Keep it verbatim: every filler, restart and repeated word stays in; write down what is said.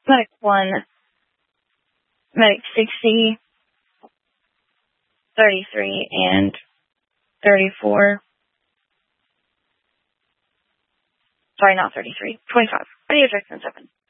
Medic one, Medic sixty, thirty-three, and thirty-four. Sorry, not thirty-three. twenty-five. Radio Jackson seven.